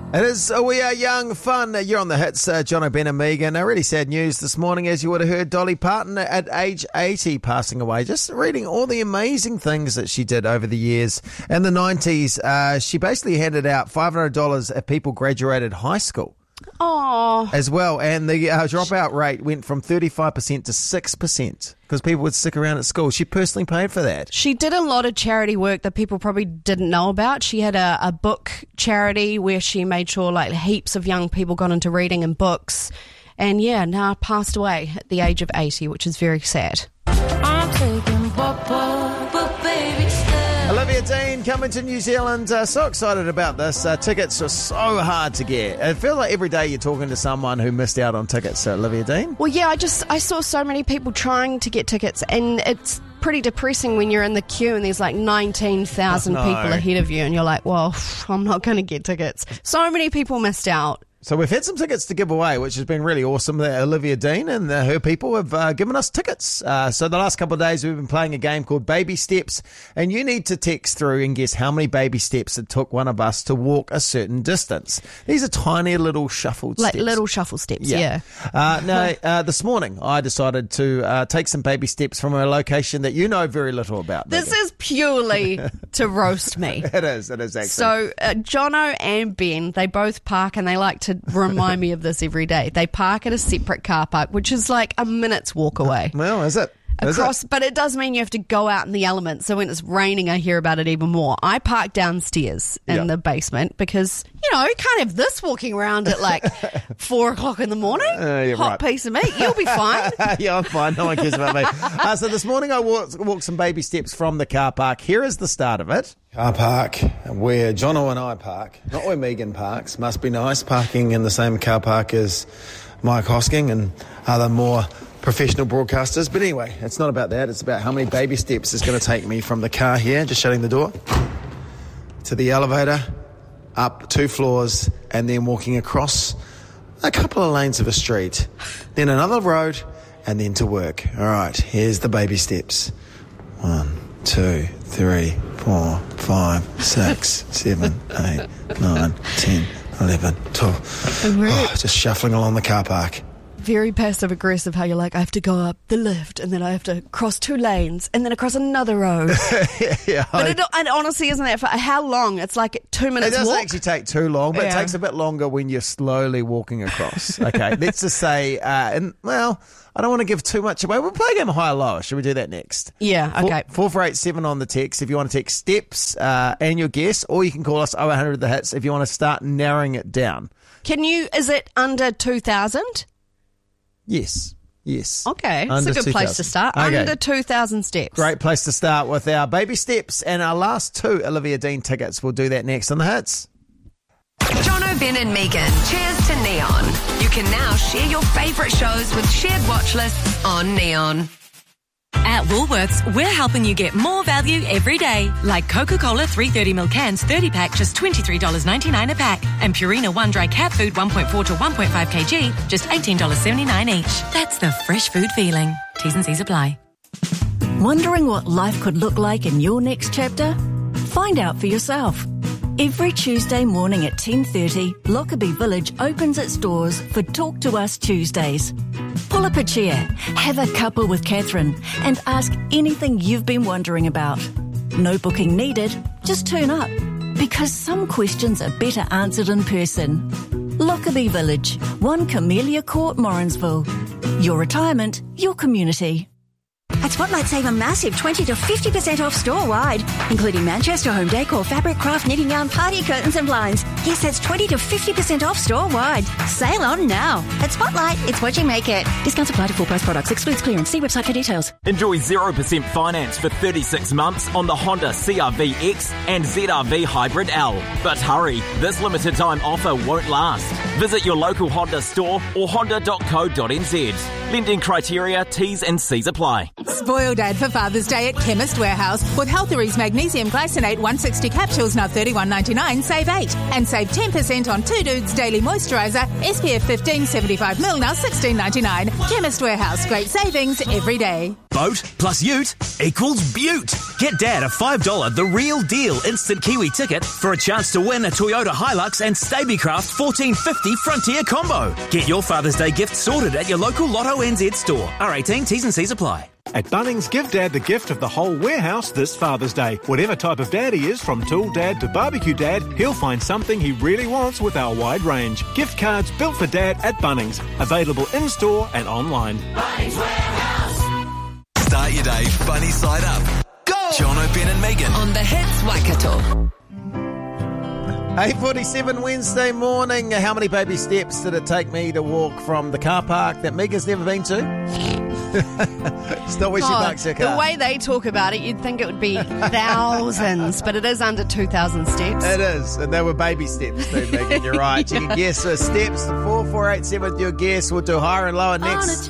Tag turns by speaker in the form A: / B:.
A: It is We Are Young Fun. You're on the hits, John O'Ben and Megan. Really sad news this morning, as you would have heard. Dolly Parton at age 80 passing away. Just reading all the amazing things that she did over the years. In the 90s, she basically handed out $500 if people graduated high school.
B: Oh,
A: as well, and the dropout rate went from 35% to 6% because people would stick around at school. She personally paid for that.
B: She did a lot of charity work that people probably didn't know about. She had a book charity where she made sure like heaps of young people got into reading and books, and now passed away at the age of 80, which is very sad.
C: I'm taking but baby,
A: Olivia Dean coming to New Zealand. So excited about this. Tickets are so hard to get. It feels like every day you're talking to someone who missed out on tickets. Olivia Dean.
B: Well, I saw so many people trying to get tickets, and it's pretty depressing when you're in the queue and there's like 19,000 people ahead of you, and you're like, well, I'm not going to get tickets. So many people missed out.
A: So we've had some tickets to give away, which has been really awesome. Olivia Dean and her people have given us tickets. So the last couple of days we've been playing a game called Baby Steps, and you need to text through and guess how many baby steps it took one of us to walk a certain distance. These are tiny little shuffled steps.
B: Like little shuffle steps, yeah.
A: This morning I decided to take some baby steps from a location that you know very little about.
B: This is purely to roast me.
A: It is actually.
B: So Jono and Ben, they both park, and they like to remind me of this every day. They park at a separate car park, which is like a minute's walk away.
A: Well, is it?
B: But it does mean you have to go out in the elements. So when it's raining, I hear about it even more. I park downstairs in the basement because, you can't have this walking around at like 4 o'clock in the morning. Hot piece of meat. You'll be fine.
A: Yeah, I'm fine. No one cares about me. So this morning I walked some baby steps from the car park. Here is the start of it.
D: Car park where Jono and I park, not where Megan parks. Must be nice parking in the same car park as Mike Hosking and other more professional broadcasters. But anyway, it's not about that. It's about how many baby steps it's going to take me from the car here, just shutting the door, to the elevator, up 2 floors, and then walking across a couple of lanes of a street, then another road, and then to work. All right, here's the baby steps. 1, 2, 3, 4, 5, 6, 7, 8, 9, 10, 11, 12. Just shuffling along the car park.
B: Very passive aggressive, how you're like, I have to go up the lift, and then I have to cross 2 lanes, and then across another road. But it honestly isn't that for how long? It's like 2 minutes walk.
A: It doesn't actually take too long, but it takes a bit longer when you're slowly walking across. Okay, let's just say, I don't want to give too much away. We'll play a game of higher lower. Should we do that next?
B: Yeah, okay.
A: 4487 on the text if you want to text steps and your guess, or you can call us 0800 the hits if you want to start narrowing it down.
B: Is it under 2,000?
A: Yes.
B: Okay,
A: under
B: it's a good place to start.
A: Okay.
B: Under 2,000 steps.
A: Great place to start with our baby steps and our last 2 Olivia Dean tickets. We'll do that next on the hits.
E: John O'Ben and Megan, cheers to Neon. You can now share your favourite shows with shared watch lists on Neon.
F: At Woolworths, we're helping you get more value every day. Like Coca-Cola 330ml cans 30-pack, just $23.99 a pack. And Purina One Dry Cat Food 1.4 to 1.5 kg, just $18.79 each. That's the fresh food feeling. T's and C's apply.
G: Wondering what life could look like in your next chapter? Find out for yourself. Every Tuesday morning at 10:30, Lockerbie Village opens its doors for Talk to Us Tuesdays. Pull up a chair, have a cuppa with Catherine, and ask anything you've been wondering about. No booking needed, just turn up, because some questions are better answered in person. Lockerbie Village, 1 Camellia Court, Morrinsville. Your retirement, your community.
H: At Spotlight, save a massive 20 to 50% off store-wide, including Manchester home decor, fabric, craft, knitting yarn, party curtains and blinds. Yes, that's 20 to 50% off store-wide. Sale on now. At Spotlight, it's what you make it. Discounts apply to full-price products. Excludes clearance. See website for details.
I: Enjoy 0% finance for 36 months on the Honda CR-V X and ZR-V Hybrid L. But hurry, this limited time offer won't last. Visit your local Honda store or honda.co.nz. Lending criteria, T's and C's apply.
J: Spoil Dad for Father's Day at Chemist Warehouse with Healthary's Magnesium Glycinate 160 capsules, now $31.99, save 8. And save 10% on Two Dudes Daily Moisturiser, SPF 15 75ml, now $16.99. Chemist Warehouse, great savings every day.
K: Boat plus ute equals beaut. Get Dad a $5 The Real Deal instant Kiwi ticket for a chance to win a Toyota Hilux and Stabicraft 1450 Frontier combo. Get your Father's Day gift sorted at your local Lotto NZ store. R18, T's and C's apply.
L: At Bunnings, give Dad the gift of the whole warehouse this Father's Day. Whatever type of dad he is, from tool dad to barbecue dad, he'll find something he really wants with our wide range. Gift cards built for Dad at Bunnings. Available in-store and online.
M: Bunnings Warehouse. Start your day funny side up. Go! Jono, Ben and Megan.
E: On the Hits Waikato.
A: 8:47 Wednesday morning. How many baby steps did it take me to walk from the car park that Megan's never been to? It's not where she parks her car.
B: The way they talk about it, you'd think it would be thousands, but it is under 2,000 steps.
A: It is, and they were baby steps too, Megan. You're right. You can guess steps. 4487, your guess. We'll do higher and lower next.